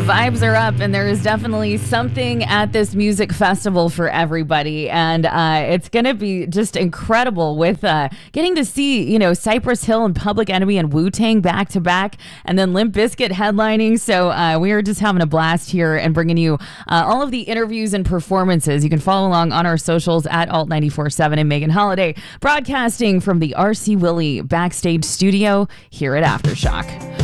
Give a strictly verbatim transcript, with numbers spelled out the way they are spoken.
vibes are up, and there is definitely something at this music festival for everybody. And uh, it's going to be just incredible with uh, getting to see, you know, Cypress Hill and Public Enemy and Wu-Tang back to back, and then Limp Bizkit headlining. So uh, we are just having a blast here and bringing you uh, all of the interviews and performances. You can follow along on our socials at Alt ninety-four point seven and Megan Holiday, broadcasting from the R C Willey backstage studio here at Aftershock.